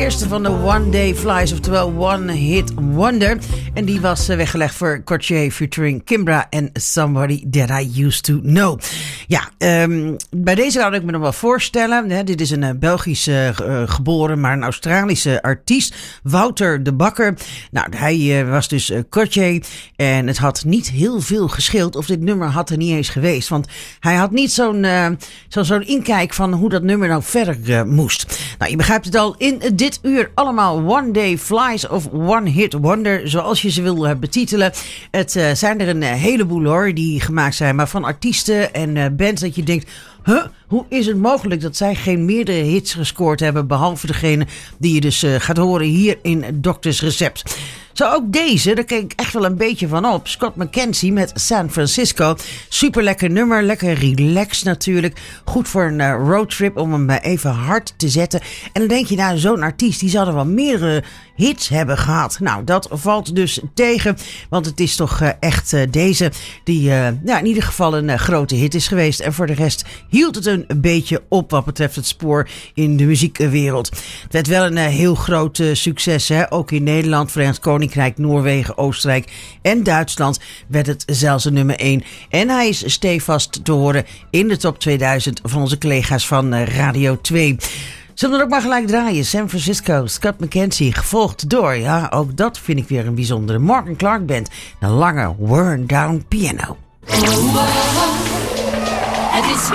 eerste van de One Day Flies, oftewel One Hit Wonder. En die was weggelegd voor Cartier featuring Kimbra en Somebody That I Used To Know. Ja, bij deze kan ik me nog wel voorstellen. Hè, dit is een Belgische geboren, maar een Australische artiest. Wouter de Bakker. Nou, hij was dus Cartier. En het had niet heel veel gescheeld of dit nummer had er niet eens geweest. Want hij had niet zo'n inkijk van hoe dat nummer nou verder moest. Nou, je begrijpt het al. In dit uur allemaal One Day Flies of One Hit Wonder. Zoals je ze wil betitelen. Het zijn er een heleboel hoor. Die gemaakt zijn. Maar van artiesten en bands dat je denkt... Hoe is het mogelijk dat zij geen meerdere hits gescoord hebben... behalve degene die je dus gaat horen hier in Doctors Recept. Zo ook deze, daar keek ik echt wel een beetje van op. Scott McKenzie met San Francisco. Super lekker nummer, lekker relaxed natuurlijk. Goed voor een roadtrip om hem even hard te zetten. En dan denk je, nou zo'n artiest, die zou er wel meerdere hits hebben gehad. Nou, dat valt dus tegen. Want het is toch echt deze die in ieder geval een grote hit is geweest. En voor de rest hield het een beetje op wat betreft het spoor in de muziekwereld. Het werd wel een heel groot succes, hè? Ook in Nederland, Verenigd Koninkrijk, Noorwegen, Oostenrijk en Duitsland werd het zelfs een nummer 1. En hij is stevast te horen in de top 2000 van onze collega's van Radio 2. Zullen we er ook maar gelijk draaien? San Francisco, Scott McKenzie, gevolgd door, ja, ook dat vind ik weer een bijzondere Morgan Clark Band. Een lange worn down piano.